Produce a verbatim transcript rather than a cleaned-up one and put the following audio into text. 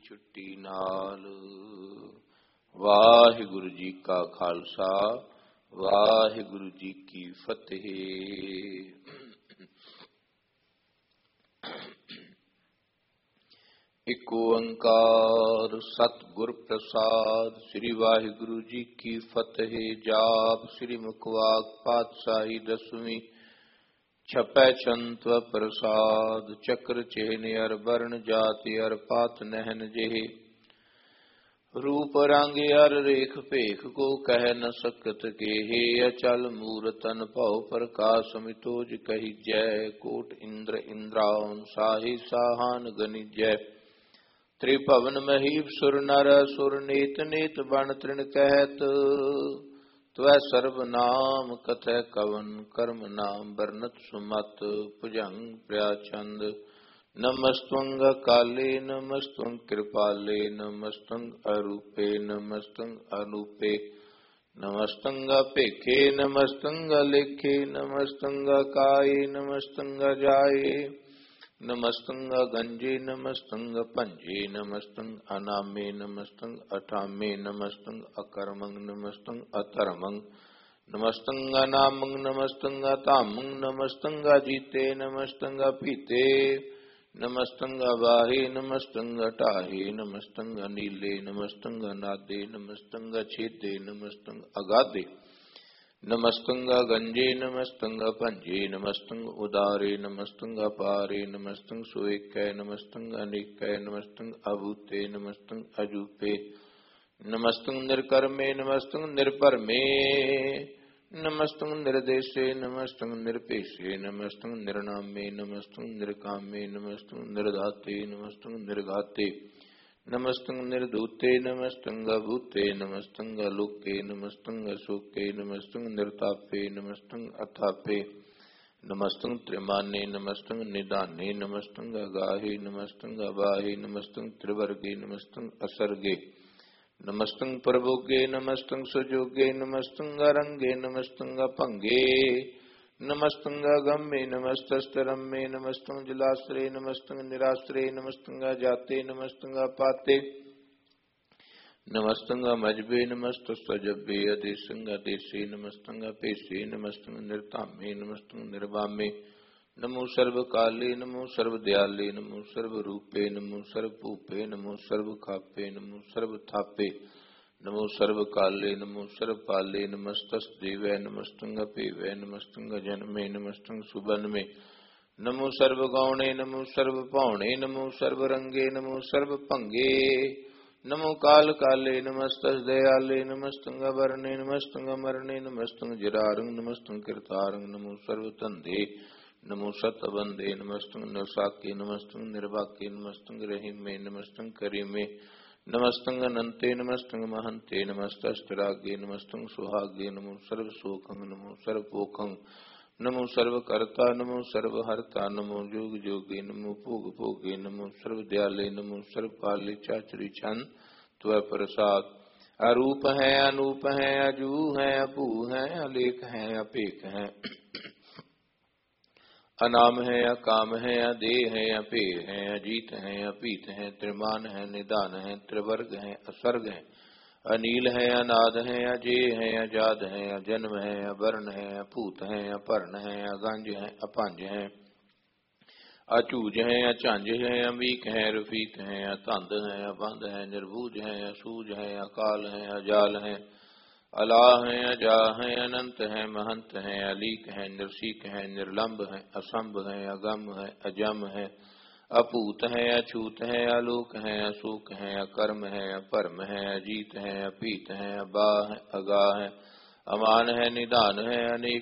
छुट्टी नाल। वाहिगुरु जी का खालसा वाहिगुरु जी की फतेह। एक ओंकार सतगुर प्रसाद। श्री वाहिगुरु जी की फतेह। जाप श्री मुखवाक पातशाही दसवीं। छपै छंत व प्रसाद। चक्र चेहन अर वर्ण जाति अर पात नहन जेह। रूप रंग अर रेख पेख को कह न सकत केहे। अचल मूरत अनभव प्रकाश मितोज कही जय। कोट इंद्र इंद्रावन साहि साहान गनि जय। त्रिभवन महीप सुर नर सुर नेत नेत बन तृण कहत। त्वै सर्वनाम कथय कवन कर्म नाम बरनत सुमत। भुजंग प्रयाचंद नमस्तुंग काले नमस्तुंग कृपाले नमस्तुंग अरूपे नमस्तुंग अनूपे। नमस्तुंग पेखे नमस्तुंग लेखे नमस्तुंग काये नमस्तुंग जाये। नमस्तुंग गंजे नमस्तुंग पंजे नमस्तुंग अनामे नमस्तुंग अठामे। नमस्तुंग अकर्मंग नमस्तुंग अधर्मंग। नमस्तुंग नामंग नमस्तुंग तामंग। नमस्तुंग जीते नमस्तुंग पीते। नमस्तुंग वाहे नमस्तुंग टाहे। नमस्तुंग नीले नमस्तुंग नादे। नमस्तुंग छेदे नमस्तुंग अगाधे। नमस्तुंग गंजे नमस्तुंग पंजे। नमस्तुंग उदारे नमस्तुंग अपारे। नमस्तुंग सुएकै नमस्तुंग अनेकै। नमस्तुंग अभूते नमस्तुंग अजूपे। नमस्तुंग निर्कर्मे नमस्तुंग निर्भरमे। नमस्तुंग निर्देशे नमस्तुंग निरपेशे। नमस्तुंग निर्नामे नमस्तुंग निर्कामे। नमस्तुंग निर्धाते नमस्तुंग निर्घाते। नमस्तुंग निर्धूते नमस्तुंग भूते। नमस्तुंग लोके नमस्तुंग शोके। नमस्तुंग निर्तापे नमस्तुंग अथापे। नमस्तुंग त्रिमाने नमस्तुंग निदाने। नमस्तुंग अगाहे नमस्तुंग अबाहे। नमस्तुंग त्रिवर्गे नमस्तुंग असर्गे। नमस्तुंग प्रभोगे नमस्तुंग सुजोगे। नमस्तुंग रंगे नमस्तुंग भंगे। नमस्तुंग गम्मे नमस्तस्तरम्मे। नमस्तुंग जलाश्रे नमस्तुंग निराश्रे। नमस्तुंग जाते नमस्तुंग पाते। नमस्तुंग मजबे नमस्तुस्तजबे। अदेशंग अदेशे नमस्तुंग पेशे। नमस्तुंग निर्तामे नमस्तुंग निर्वामे। नमो सर्व काले नमो सर्व दयाले। नमो सर्व रूपे नमो सर्व भूपे। नमो सर्व खापे नमो सर्व थापे। नमो सर्व काले नमो सर्व पाले। नमस्तस्देवै नमस्तुंग पेवै। नमस्तुंग जन्मे नमस्तुंग सुबन्मे। नमो सर्व गौणे नमो सर्व पावणे। नमो सर्व रंगे नमो सर्व भंगे। नमो काल काले नमस्तस् दयाले। नमस्तुंग वरणे नमस्तुंग मरणे। नमस्तुंग जरारंग नमस्तुंग कृतारंग। नमो सर्व तंधे नमो सतबंधे। नमस्तुंग नरसाके नमस्तुंग निर्वाके। नमस्तुंग रहीमे नमस्तुंग करीमे। नमस्तुंग अनंते नमस्तुंग महंते। नमस्तस्तरागे नमस्तुंग सुहागे। नमो सर्व शोकंग नमो सर्व पोखंग। नमो सर्व कर्ता नमो सर्व हर्ता। नमो जोग जोगे नमो भोग भोगे। नमो सर्व दयाले नमो सर्व पाले। चाचरी छंद त्वै प्रसाद। अरूप है अनूप है अजू है अभू है अलेख है अपेख है। अनाम है अकाम है अदेह है अपेय है। अजीत है अपीत है। त्रिमान है निदान है। त्रिवर्ग है असर्ग है। अनील है अनाद है अजेय है अजाद है। अजन्म है अवर्ण है अपूत है अपर्ण है। अगंज है अपंज है अचूज है अचंज है। अमीक है रफीक है अतंद है अबंध है। निर्बूज है असूज है अकाल है अजाल है। अलाह है अजा है अनंत है महंत है। अलीक है निर्सीक है निर्लंब है असंभ है अगम है अजम है। अपूत है अछूत है अलोक है अशोक है अकर्म है अपरम है। अजीत है अपीत है अबा है अगा है। अमान है निदान है अनेक